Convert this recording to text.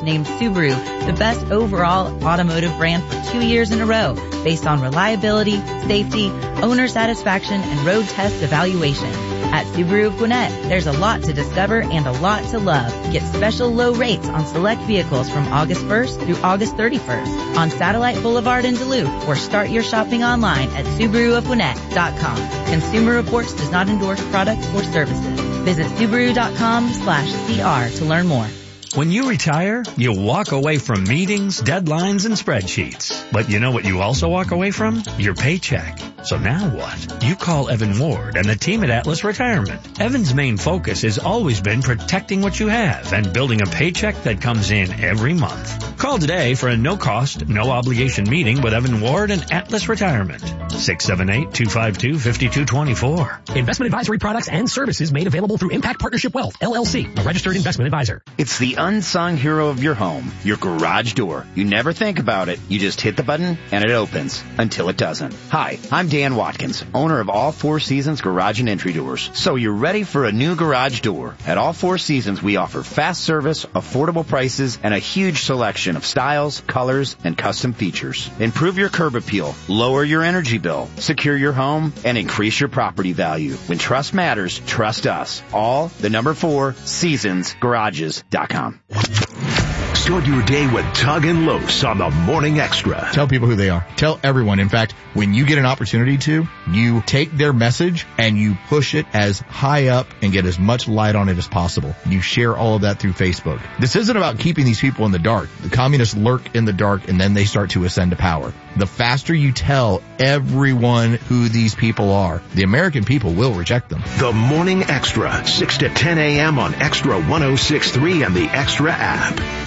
named Subaru the best overall automotive brand for 2 years in a row based on reliability, safety, owner satisfaction, and road test evaluation. At Subaru of Gwinnett, there's a lot to discover and a lot to love. Get special low rates on select vehicles from August 1st through August 31st on Satellite Boulevard in Duluth, or start your shopping online at SubaruofGwinnett.com. Consumer Reports does not endorse products or services. Visit Subaru.com/CR to learn more. When you retire, you walk away from meetings, deadlines, and spreadsheets. But you know what you also walk away from? Your paycheck. So now what? You call Evan Ward and the team at Atlas Retirement. Evan's main focus has always been protecting what you have and building a paycheck that comes in every month. Call today for a no-cost, no-obligation meeting with Evan Ward and Atlas Retirement. 678-252-5224. Investment advisory products and services made available through Impact Partnership Wealth, LLC, a registered investment advisor. It's the unsung hero of your home, your garage door. You never think about it. You just hit the button and it opens until it doesn't. Hi, I'm Dan Watkins, owner of All Four Seasons Garage and Entry Doors. So you're ready for a new garage door. At All Four Seasons, we offer fast service, affordable prices, and a huge selection of styles, colors, and custom features. Improve your curb appeal, lower your energy bill, secure your home, and increase your property value. When trust matters, trust us. All the number 4 seasonsgarages.com. Start your day with Tug and Los on the Morning Extra. Tell people who they are. Tell everyone. In fact, when you get an opportunity to, you take their message and you push it as high up and get as much light on it as possible. You share all of that through Facebook. This isn't about keeping these people in the dark. The communists lurk in the dark and then they start to ascend to power. The faster you tell everyone who these people are, the American people will reject them. The Morning Extra, 6 to 10 a.m. on Extra 106.3 and the Extra app.